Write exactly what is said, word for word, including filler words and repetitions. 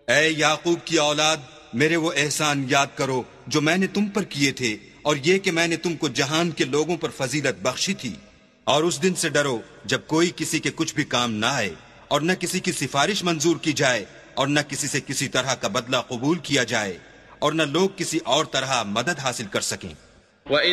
ऐ याकूब की औलाद, मेरे वो एहसान याद करो जो मैंने तुम पर किए थे, और ये कि मैंने तुमको जहान के लोगों पर फजीलत बख्शी थी। और उस दिन से डरो जब कोई किसी के कुछ भी काम ना आए, और न किसी की सिफारिश मंजूर की जाए, और न किसी से किसी तरह का बदला कबूल किया जाए, और न लोग किसी और तरह मदद हासिल कर सकें।